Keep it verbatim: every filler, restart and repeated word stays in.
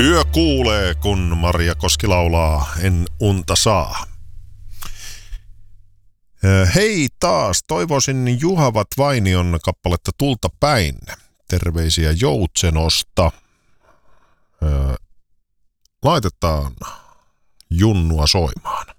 Yö kuulee, kun Maria Koski laulaa En unta saa. Hei taas, toivoisin Juhavat Vainion kappaletta Tulta päin. Terveisiä Joutsenosta. Laitetaan Junnua soimaan.